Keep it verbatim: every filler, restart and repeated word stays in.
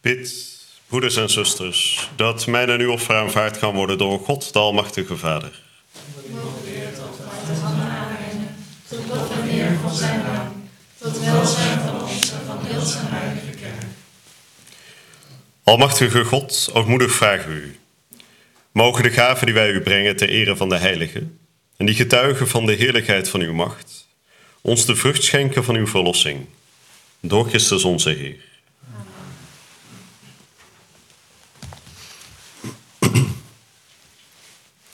Bid, broeders en zusters, dat mijn en uw offer aanvaard kan worden door God, de Almachtige Vader. Tot lof en eer van zijn naam, tot welzijn van ons en van heel zijn heilige kerk. Almachtige God, ootmoedig vragen we u. Mogen de gaven die wij u brengen ter ere van de Heilige en die getuigen van de heerlijkheid van uw macht, ons de vrucht schenken van uw verlossing. Door Christus onze Heer.